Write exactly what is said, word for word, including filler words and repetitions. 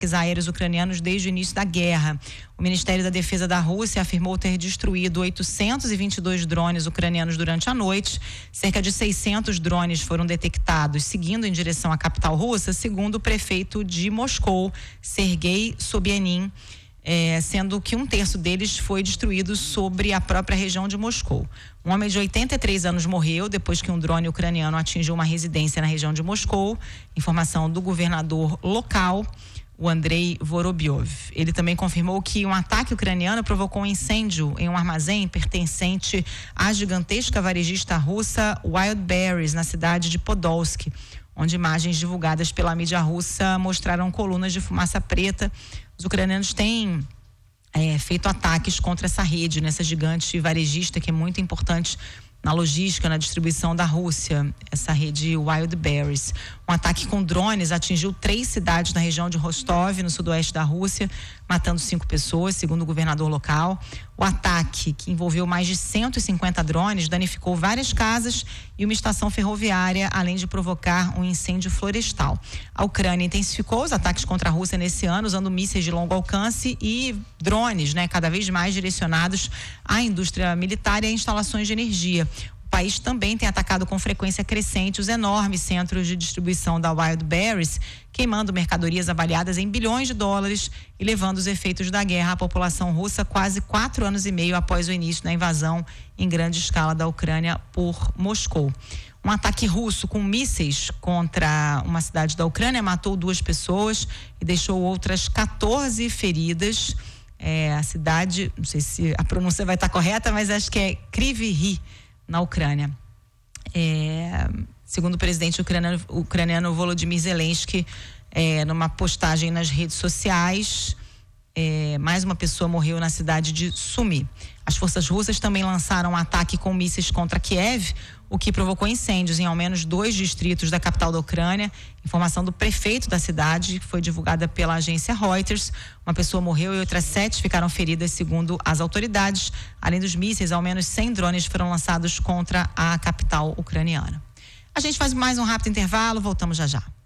aéreos ucranianos desde o início da guerra. O Ministério da Defesa da Rússia afirmou ter destruído oitocentos e vinte e dois drones ucranianos durante a noite. Cerca de seiscentos drones foram detectados seguindo em direção à capital russa, segundo o prefeito de Moscou, Sergei Sobyanin, é, sendo que um terço deles foi destruído sobre a própria região de Moscou. Um homem de oitenta e três anos morreu depois que um drone ucraniano atingiu uma residência na região de Moscou. Informação do governador local, o Andrei Vorobyov. Ele também confirmou que um ataque ucraniano provocou um incêndio em um armazém pertencente à gigantesca varejista russa Wildberries, na cidade de Podolsk, onde imagens divulgadas pela mídia russa mostraram colunas de fumaça preta. Os ucranianos têm é, feito ataques contra essa rede, nessa gigante varejista que é muito importante na logística, na distribuição da Rússia, essa rede Wildberries. Um ataque com drones atingiu três cidades na região de Rostov, no sudoeste da Rússia, matando cinco pessoas, segundo o governador local. O ataque, que envolveu mais de cento e cinquenta drones, danificou várias casas e uma estação ferroviária, além de provocar um incêndio florestal. A Ucrânia intensificou os ataques contra a Rússia nesse ano, usando mísseis de longo alcance e drones, né, cada vez mais direcionados à indústria militar e a instalações de energia. O país também tem atacado com frequência crescente os enormes centros de distribuição da Wildberries, queimando mercadorias avaliadas em bilhões de dólares e levando os efeitos da guerra à população russa quase quatro anos e meio após o início da invasão em grande escala da Ucrânia por Moscou. Um ataque russo com mísseis contra uma cidade da Ucrânia matou duas pessoas e deixou outras quatorze feridas. É, a cidade, não sei se a pronúncia vai estar correta, mas acho que é Kryvyi Rih, na Ucrânia. É, segundo o presidente ucraniano, ucraniano Volodymyr Zelensky, é, numa postagem nas redes sociais, é, mais uma pessoa morreu na cidade de Sumy. As forças russas também lançaram um ataque com mísseis contra Kiev, o que provocou incêndios em ao menos dois distritos da capital da Ucrânia. Informação do prefeito da cidade, que foi divulgada pela agência Reuters. Uma pessoa morreu e outras sete ficaram feridas, segundo as autoridades. Além dos mísseis, ao menos cem drones foram lançados contra a capital ucraniana. A gente faz mais um rápido intervalo, voltamos já já.